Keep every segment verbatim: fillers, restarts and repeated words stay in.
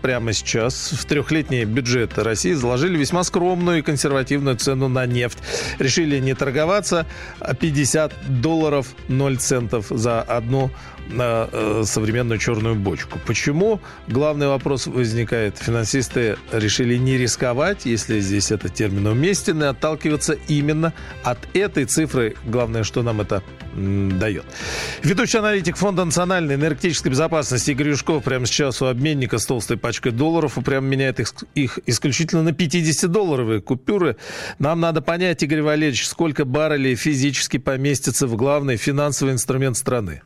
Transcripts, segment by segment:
прямо сейчас в трехлетний бюджет России заложили весьма скромную и консервативную цену на нефть. Решили не торговаться, а пятьдесят долларов ноль центов за одну на э, современную черную бочку. Почему? Главный вопрос возникает. Финансисты решили не рисковать, если здесь этот термин уместен, и отталкиваться именно от этой цифры. Главное, что нам это м, дает. Ведущий аналитик Фонда национальной энергетической безопасности Игорь Юшков прямо сейчас у обменника с толстой пачкой долларов и прямо меняет их, их исключительно на пятидесятидолларовые купюры. Нам надо понять, Игорь Валерьевич, сколько баррелей физически поместится в главный финансовый инструмент страны.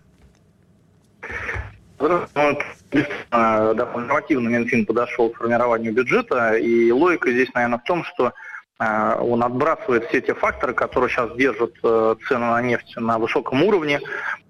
Довольно активно Минфин подошел к формированию бюджета, и логика здесь, наверное, в том, что он отбрасывает все те факторы, которые сейчас держат цену на нефть на высоком уровне,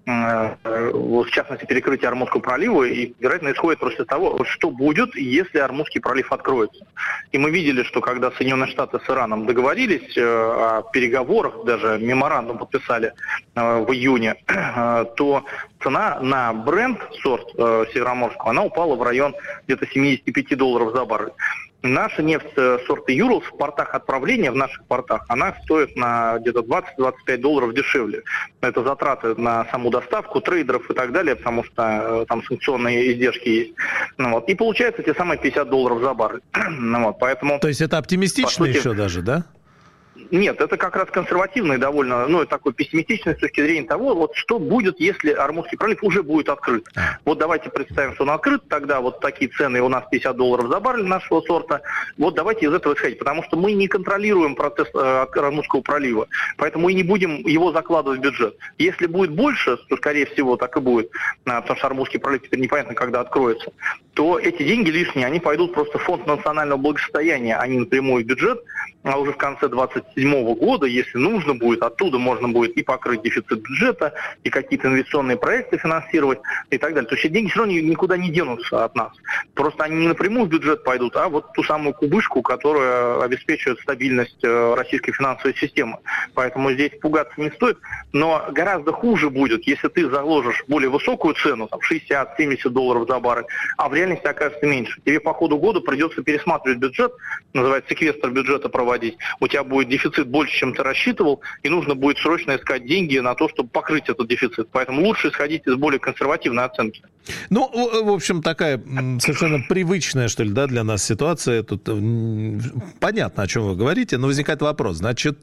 в частности, перекрытие Ормузского пролива, и, вероятно, исходит просто из того, что будет, если Ормузский пролив откроется. И мы видели, что когда Соединенные Штаты с Ираном договорились о переговорах, даже меморандум подписали в июне, то цена на Brent сорт североморского, она упала в район где-то семьдесят пять долларов за баррель. Наша нефть сорта Юралс в портах отправления, в наших портах, она стоит на где-то двадцать-двадцать пять долларов дешевле. Это затраты на саму доставку, трейдеров и так далее, потому что э, там санкционные издержки есть. Ну, вот. И получается те самые пятьдесят долларов за баррель. Ну, вот. Поэтому, то есть это оптимистично сути, еще даже, да? Нет, это как раз консервативный, довольно, ну, такой пессимистичный с точки зрения того, вот что будет, если Ормузский пролив уже будет открыт. Вот давайте представим, что он открыт, тогда вот такие цены у нас пятьдесят долларов за баррель нашего сорта. Вот давайте из этого исходить, потому что мы не контролируем процесс э, Ормузского пролива, поэтому и не будем его закладывать в бюджет. Если будет больше, то, скорее всего, так и будет, потому что Ормузский пролив теперь непонятно, когда откроется, то эти деньги лишние, они пойдут просто в фонд национального благосостояния, а не напрямую в бюджет, а уже в конце двадцать седьмого года, если нужно будет, оттуда можно будет и покрыть дефицит бюджета, и какие-то инвестиционные проекты финансировать и так далее. То есть эти деньги все равно никуда не денутся от нас. Просто они не напрямую в бюджет пойдут, а вот ту самую кубышку, которая обеспечивает стабильность российской финансовой системы. Поэтому здесь пугаться не стоит. Но гораздо хуже будет, если ты заложишь более высокую цену, там шестьдесят-семьдесят долларов за баррель, а в реальности окажется меньше. Тебе по ходу года придется пересматривать бюджет, называется секвестр бюджета проводить. У тебя будет дефицит больше, чем ты рассчитывал, и нужно будет срочно искать деньги на то, чтобы покрыть этот дефицит. Поэтому лучше исходить из более консервативной оценки. Ну, в общем, такая совершенно привычная, что ли, да, для нас ситуация. Тут понятно, о чем вы говорите, но возникает вопрос. Значит,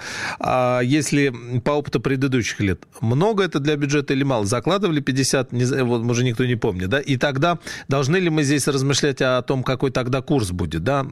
если по опыту предыдущих лет, много это для бюджета или мало? Закладывали пятьдесят, не знаю, вот, уже никто не помнит, да? И тогда должны ли мы здесь размышлять о том, какой тогда курс будет, да?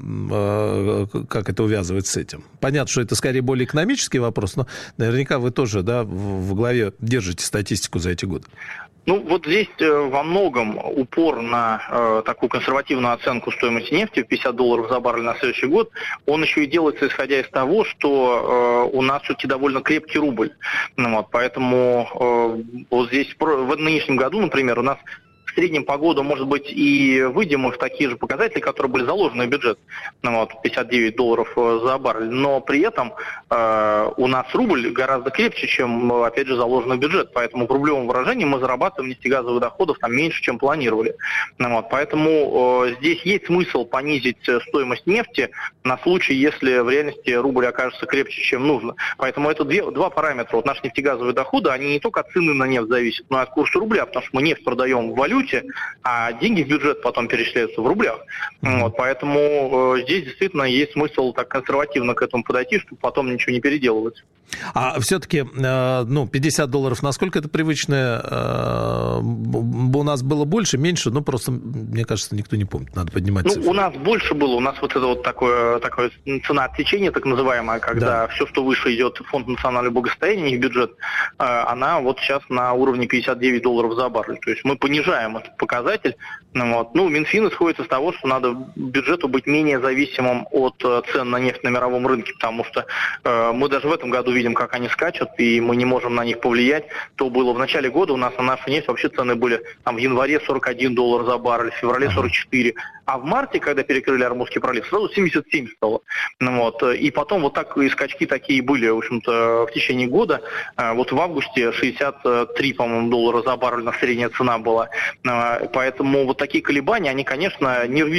Как это увязывается с этим? Понятно, что это скорее более экономический вопрос, но наверняка вы тоже, да, в голове держите статистику за эти годы. Ну, вот здесь э, во многом упор на э, такую консервативную оценку стоимости нефти в пятьдесят долларов за баррель на следующий год, он еще и делается исходя из того, что э, у нас все-таки довольно крепкий рубль. Ну, вот, поэтому э, вот здесь в нынешнем году, например, у нас в среднем по году, может быть, и выйдем мы в такие же показатели, которые были заложены в бюджет, ну, вот, пятьдесят девять долларов за баррель, но при этом э, у нас рубль гораздо крепче, чем, опять же, заложенный в бюджет, поэтому в рублевом выражении мы зарабатываем нефтегазовых доходов там меньше, чем планировали. Ну, вот, поэтому э, здесь есть смысл понизить стоимость нефти на случай, если в реальности рубль окажется крепче, чем нужно. Поэтому это две, два параметра. Вот наши нефтегазовые доходы, они не только от цены на нефть зависят, но и от курса рубля, потому что мы нефть продаем в валюте, а деньги в бюджет потом перечисляются в рублях. Вот, поэтому э, здесь действительно есть смысл так консервативно к этому подойти, чтобы потом ничего не переделывать. А все-таки, э, ну, пятьдесят долларов, насколько это привычное? Э, у нас было больше, меньше? Ну, просто, мне кажется, никто не помнит. Надо поднимать ну, цифры. У нас больше было. У нас вот это вот такое, такое цена отсечения, так называемая, когда да. все, что выше идет в фонд национального благосостояния, не в бюджет, э, она вот сейчас на уровне пятьдесят девять долларов за баррель. То есть мы понижаем этот показатель. Ну, вот. ну, Минфин исходит из того, что надо бюджету быть менее зависимым от э, цен на нефть на мировом рынке, потому что э, мы даже в этом году видим, как они скачут, и мы не можем на них повлиять. То было в начале года у нас на нашу нефть вообще цены были там, в январе сорок один доллар за баррель, в феврале сорок четыре, а в марте, когда перекрыли Ормузский пролив, сразу семьдесят семь стало. Ну, вот. И потом вот так и скачки такие были, в общем-то, в течение года. Вот в августе шестьдесят три, по-моему, доллара за баррель на средняя цена была. Поэтому вот такие колебания, они, конечно, нервируют